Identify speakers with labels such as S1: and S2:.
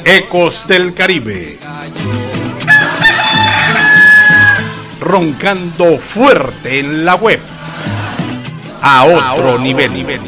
S1: Ecos del Caribe. Roncando fuerte en la web. A otro nivel.